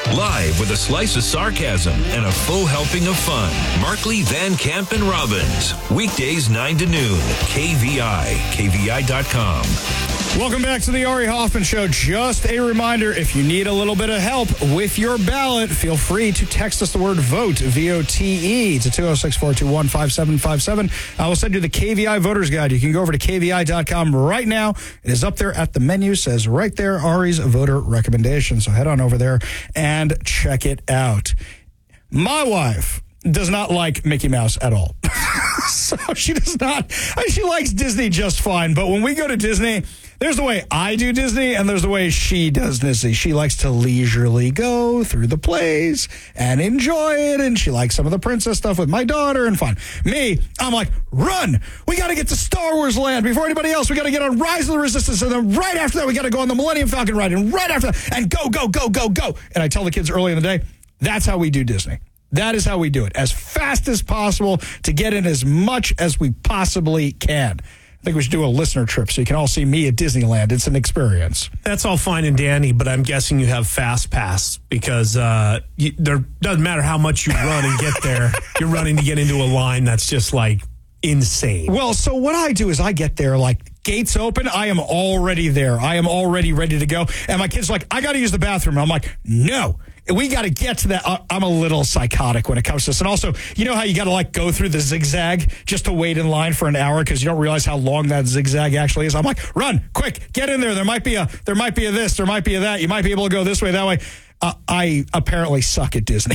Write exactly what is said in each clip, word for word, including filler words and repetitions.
Live with a slice of sarcasm and a full helping of fun. Markley, Van Camp, and Robbins. Weekdays nine to noon. K V I. K V I dot com. Welcome back to the Ari Hoffman Show. Just a reminder, if you need a little bit of help with your ballot, feel free to text us the word VOTE, V O T E, to two oh six, four two one, five seven five seven. I will send you the K V I Voters Guide. You can go over to K V I dot com right now. It is up there at the menu. Says right there, Ari's voter recommendation. So head on over there and check it out. My wife does not like Mickey Mouse at all. So she does not. I mean, she likes Disney just fine. But when we go to Disney, there's the way I do Disney, and there's the way she does Disney. She likes to leisurely go through the plays and enjoy it, and she likes some of the princess stuff with my daughter and fun. Me, I'm like, run! We got to get to Star Wars Land before anybody else. We got to get on Rise of the Resistance, and then right after that, we got to go on the Millennium Falcon ride, and right after that, and go, go, go, go, go. And I tell the kids early in the day, that's how we do Disney. That is how we do it, as fast as possible to get in as much as we possibly can. I think we should do a listener trip so you can all see me at Disneyland. It's an experience. That's all fine and dandy, but I'm guessing you have Fast Pass because uh, you, there doesn't matter how much you run and get there. You're running to get into a line that's just like insane. Well, so what I do is I get there like gates open. I am already there. I am already ready to go. And my kid's like, I got to use the bathroom. And I'm like, no. We got to get to that. I'm a little psychotic when it comes to this. And also, you know how you got to like go through the zigzag just to wait in line for an hour because you don't realize how long that zigzag actually is. I'm like, run, quick, get in there. There might be a, there might be a this, there might be a that. You might be able to go this way, that way. Uh, I apparently suck at Disney.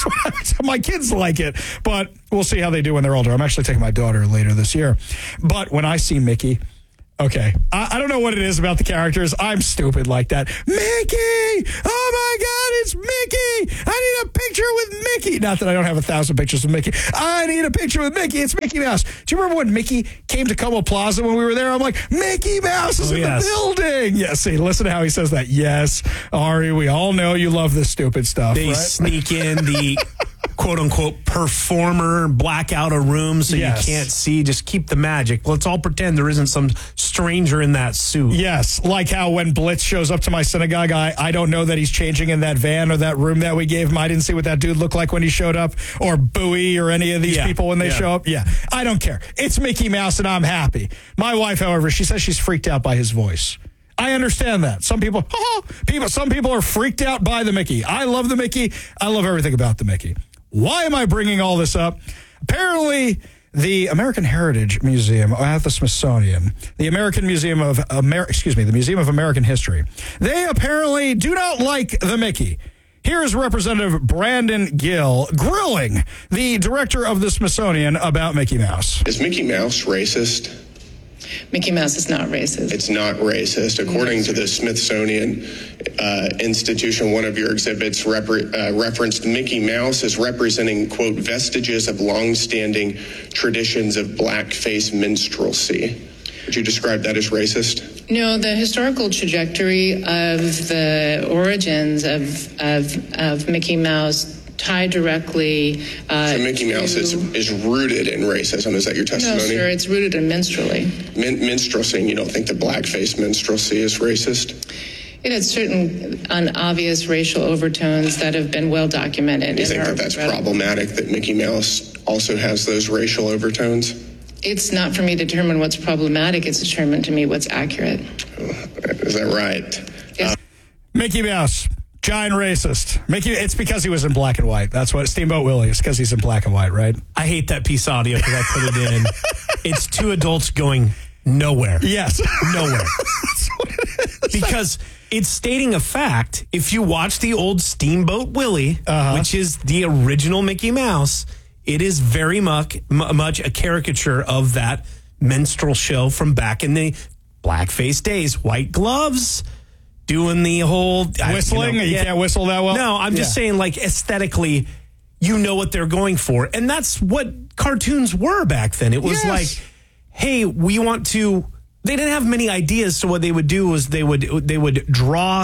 My kids like it, but we'll see how they do when they're older. I'm actually taking my daughter later this year. But when I see Mickey, okay, I, I don't know what it is about the characters. I'm stupid like that. Mickey! Oh, my God, it's Mickey! I need a picture with Mickey. Not that I don't have a thousand pictures of Mickey. I need a picture with Mickey. It's Mickey Mouse. Do you remember when Mickey came to Como Plaza when we were there? I'm like, Mickey Mouse is oh, in yes. the building. Yeah, see, listen to how he says that. Yes, Ari, we all know you love this stupid stuff, They right? sneak in the quote-unquote performer, black out a room so yes. you can't see. Just keep the magic. Let's all pretend there isn't some stranger in that suit. Yes, like how when Blitz shows up to my synagogue, I, I don't know that he's changing in that van or that room that we gave him. I didn't see what that dude looked like when he showed up, or Bowie or any of these yeah. people when they yeah. show up. Yeah, I don't care. It's Mickey Mouse and I'm happy. My wife, however, she says she's freaked out by his voice. I understand that. Some people, oh, people, some people are freaked out by the Mickey. I love the Mickey. I love everything about the Mickey. Why am I bringing all this up? Apparently, the American Heritage Museum at the Smithsonian, the American Museum of Amer- excuse me, the Museum of American History, they apparently do not like the Mickey. Here is Representative Brandon Gill grilling the director of the Smithsonian about Mickey Mouse. Is Mickey Mouse racist? Mickey Mouse is not racist. It's not racist. According to the Smithsonian uh, Institution, one of your exhibits repre- uh, referenced Mickey Mouse as representing, quote, vestiges of longstanding traditions of blackface minstrelsy. Would you describe that as racist? No, the historical trajectory of the origins of of, of Mickey Mouse tie directly uh, so Mickey Mouse to, is, is rooted in racism. Is that your testimony? No, sir, it's rooted in minstrelly. Min- minstrelsy, and you don't think the blackface minstrelsy is racist? It has certain unobvious racial overtones that have been well documented. Do you think that that's problematic, that Mickey Mouse also has those racial overtones? It's not for me to determine what's problematic. It's determined to me what's accurate. Oh, is that right? Yes. Uh, Mickey Mouse, giant racist. Mickey, it's because he was in black and white. That's what Steamboat Willie is, because he's in black and white, right? I hate that piece of audio because I put it in. It's two adults going nowhere. Yes. Nowhere. That's what it is. Because it's stating a fact. If you watch the old Steamboat Willie, uh-huh. which is the original Mickey Mouse, it is very much, much a caricature of that minstrel show from back in the blackface days. White gloves, doing the whole whistling. You, know, you yeah. can't whistle that well. No, I'm just yeah. saying, like, aesthetically, you know what they're going for, and that's what cartoons were back then. It was yes. like, hey, we want to. They didn't have many ideas, so what they would do was they would they would draw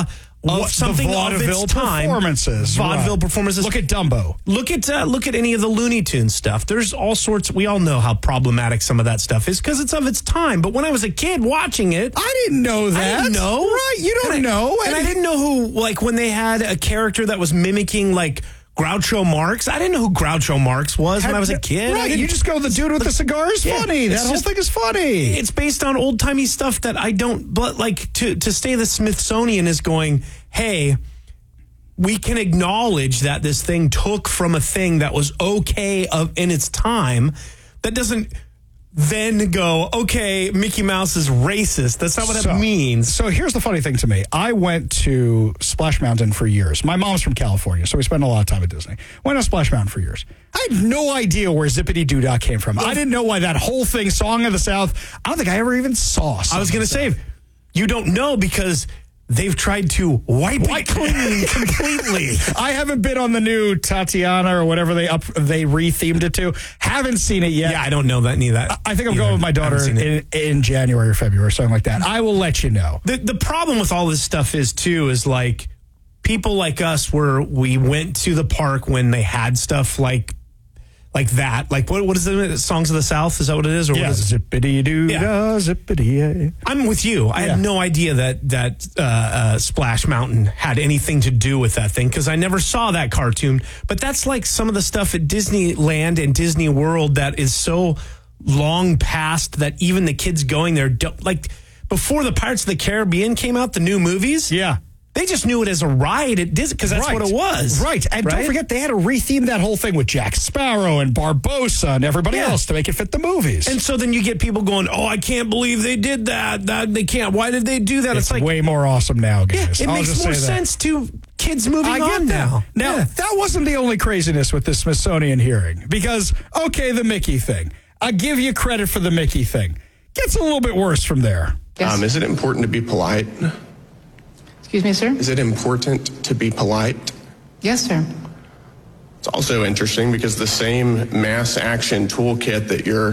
of What- something the of vaudeville its time. performances. Vaudeville right. performances. Look at Dumbo. Look at uh, look at any of the Looney Tunes stuff. There's all sorts. We all know how problematic some of that stuff is because it's of its time. But when I was a kid watching it, I didn't know that. I didn't know. Right, you don't and I, know. And I didn't know who, like, when they had a character that was mimicking, like, Groucho Marx. I didn't know who Groucho Marx was Had- when I was a kid. I Right, didn't- you just go, the dude with the cigar is Yeah, funny. That it's whole just- thing is funny. It's based on old timey stuff that I don't. But like to to stay the Smithsonian is going, hey, we can acknowledge that this thing took from a thing that was okay of in its time. That doesn't then go, okay, Mickey Mouse is racist. That's not what So- it means. So here's the funny thing to me. I went to Splash Mountain for years. My mom's from California, so we spent a lot of time at Disney. Went to Splash Mountain for years. I had no idea where Zippity Doo Dah came from. I didn't know why that whole thing, Song of the South, I don't think I ever even saw. Song I was of going the to say, you don't know because they've tried to wipe it clean completely. I haven't been on the new Tatiana or whatever they up they re-themed it to. Haven't seen it yet. Yeah, I don't know that neither. I think I'm either. going with my I daughter haven't seen it. in, in January or February or something like that. I will let you know. The the problem with all this stuff is too is like people like us where we went to the park when they had stuff like like that. Like what what is it? Songs of the South? Is that what it is? Or Yeah, what is it? zippity doo Yeah. dah, zippity. I'm with you. I Yeah. had no idea that that uh, uh, Splash Mountain had anything to do with that thing because I never saw that cartoon. But that's like some of the stuff at Disneyland and Disney World that is so long past that even the kids going there don't like. Before the Pirates of the Caribbean came out, the new movies, Yeah. they just knew it as a ride at Disney because that's Right. what it was. Right. And don't Right? forget, they had to retheme that whole thing with Jack Sparrow and Barbossa and everybody Yeah. else to make it fit the movies. And so then you get people going, "Oh, I can't believe they did that. That they can't. Why did they do that?" it's It's, like way more awesome now, yeah, guys. it I'll makes just more say that. sense to kids moving I get on that. now. Now, Yeah. that wasn't the only craziness with this Smithsonian hearing because, okay, the Mickey thing. I give you credit for the Mickey thing. Gets a little bit worse from there. Yes. Um, is it important to be polite? Excuse me, sir? Is it important to be polite? Yes, sir. It's also interesting because the same mass action toolkit that you're